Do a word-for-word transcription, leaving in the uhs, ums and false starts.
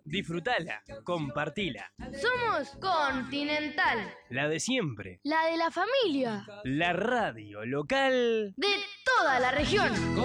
Disfrutala, compartila. Somos Continental, La de siempre. la de la familia, La radio local de toda la región.